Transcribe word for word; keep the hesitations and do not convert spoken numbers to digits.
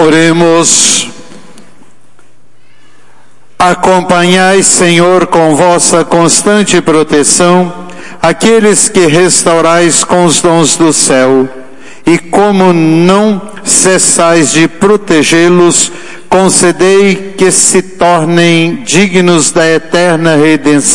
Oremos. Acompanhai, Senhor, com vossa constante proteção, aqueles que restaurais com os dons do céu, e como não cessais de protegê-los, concedei que se tornem dignos da eterna redenção